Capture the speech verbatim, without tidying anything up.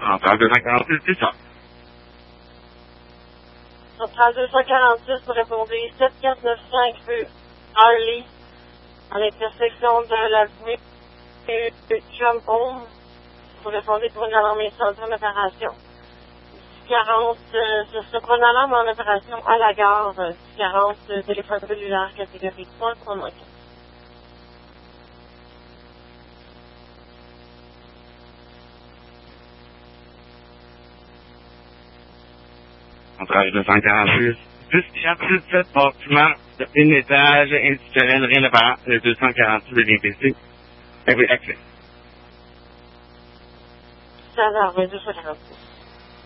Centrale deux cent quarante-six, c'est ça. Centrale deux cent quarante-six pour répondre sept quatre neuf cinq rue Harley, à l'intersection de l'avenue Trumpon, pour répondre pour une alarme incendie en opération. quarante, euh, ce sera pour une alarme en opération à la gare, euh, quarante, euh, téléphone cellulaire catégorie trois, trois manquants. Centrale deux cent quarante-six, dix quatre sept, bâtiment de un étage institutionnel, rien de parent, le deux cent quarante-six de l'I P C. Every access. Ça va, deux cent quarante-six.